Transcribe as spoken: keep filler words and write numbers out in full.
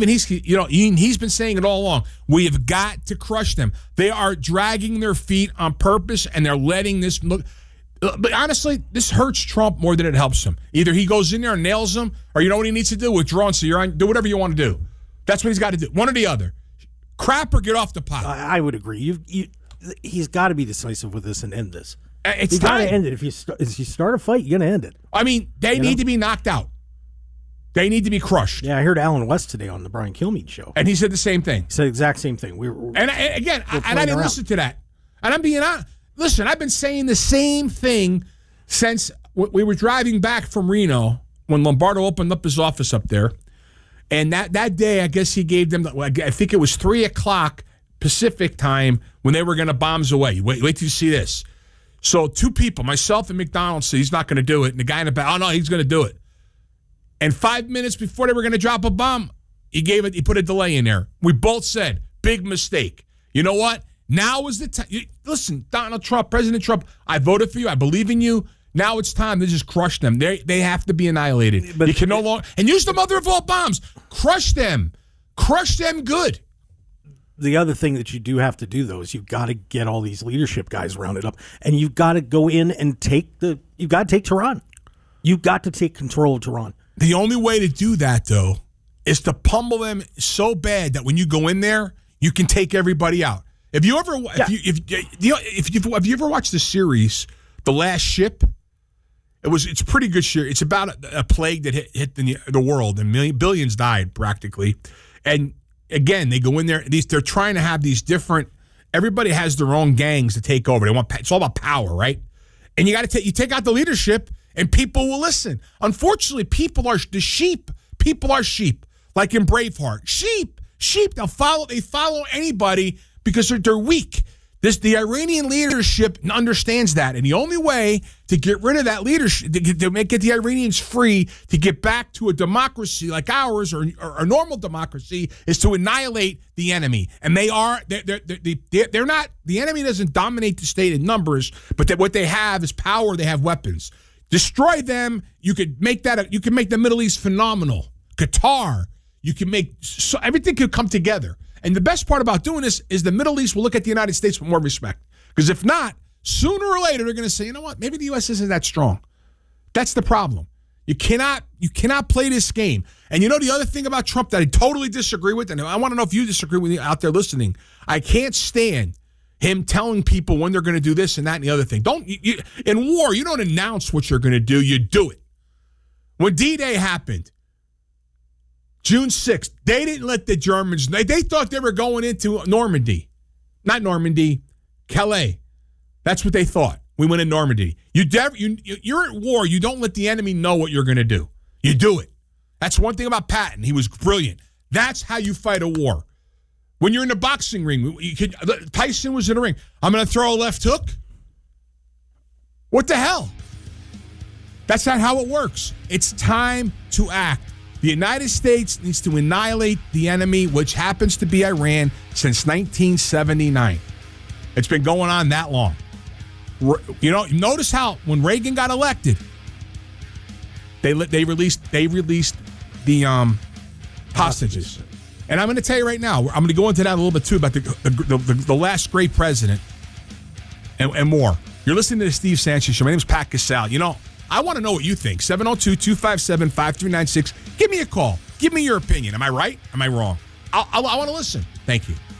even he's, you know, he, he's been saying it all along. We have got to crush them. They are dragging their feet on purpose, and they're letting this look. But honestly, this hurts Trump more than it helps him. Either he goes in there and nails them, or you know what he needs to do? Withdraw and say, you're on, do whatever you want to do. That's what he's got to do. One or the other. Crap or get off the pot. I, I would agree. You, you, he's got to be decisive with this and end this. It's you got to time. end it. If you, st- if you start a fight, you're going to end it. I mean, they you need know? to be knocked out. They need to be crushed. Yeah, I heard Alan West today on the Brian Kilmeade show. And he said the same thing. He said the exact same thing. We were, and, I, again, I, and I didn't around. listen to that. And I'm being honest. Listen, I've been saying the same thing since we were driving back from Reno when Lombardo opened up his office up there. And that, that day, I guess he gave them, I think it was three o'clock Pacific time when they were going to bombs away. Wait, wait till you see this. So two people, myself and McDonald, said he's not going to do it. And the guy in the back, oh, no, he's going to do it. And five minutes before they were going to drop a bomb, he gave it. He put a delay in there. We both said, big mistake. You know what? Now is the time. Listen, Donald Trump, President Trump, I voted for you. I believe in you. Now it's time to just crush them. They they have to be annihilated. But you can no longer and use the mother of all bombs. Crush them. Crush them good. The other thing that you do have to do, though, is you've got to get all these leadership guys rounded up, and you've got to go in and take the. You've got to take Tehran. You've got to take control of Tehran. The only way to do that, though, is to pummel them so bad that when you go in there, you can take everybody out. If you ever, Yeah. if you, if you know, if you, have you ever watched the series, The Last Ship? It was, it's a pretty good series. It's about a, a plague that hit, hit the, the world, and million, billions died practically. And again, they go in there. These they're trying to have these different. Everybody has their own gangs to take over. They want. It's all about power, right? And you got to take. You take out the leadership, and people will listen. Unfortunately, people are the sheep. People are sheep, like in Braveheart. Sheep, sheep. They'll follow. They follow anybody because they're, they're weak. This the Iranian leadership understands that, and the only way to get rid of that leadership, to get, to make get the Iranians free, to get back to a democracy like ours or, or a normal democracy, is to annihilate the enemy. And they are they're they're, they're, they're not the enemy doesn't dominate the state in numbers, but that what they have is power. They have weapons. Destroy them. You could make that. A, you can make the Middle East phenomenal. Qatar. You can make so everything could come together. And the best part about doing this is the Middle East will look at the United States with more respect. Because if not, sooner or later they're going to say, you know what, maybe the U S isn't that strong. That's the problem. You cannot you cannot play this game. And you know the other thing about Trump that I totally disagree with, and I want to know if you disagree with me out there listening, I can't stand him telling people when they're going to do this and that and the other thing. Don't you, you, in war, you don't announce what you're going to do, you do it. When D-Day happened, June sixth, they didn't let the Germans, they, they thought they were going into Normandy. Not Normandy, Calais. That's what they thought. We went in Normandy. You, dev, you, you're at war. You don't let the enemy know what you're going to do. You do it. That's one thing about Patton. He was brilliant. That's how you fight a war. When you're in the boxing ring, you could, Tyson was in the ring. I'm going to throw a left hook. What the hell? That's not how it works. It's time to act. The United States needs to annihilate the enemy, which happens to be Iran, since nineteen seventy-nine. It's been going on that long. You know, notice how when Reagan got elected, they they released they released the um, hostages. And I'm going to tell you right now, I'm going to go into that a little bit too about the the, the, the last great president and, and more. You're listening to the Steve Sanchez Show. My name is Pat Casale. You know, I want to know what you think. seven oh two, two five seven, five three nine six. Give me a call. Give me your opinion. Am I right? Am I wrong? I'll, I'll, I want to listen. Thank you.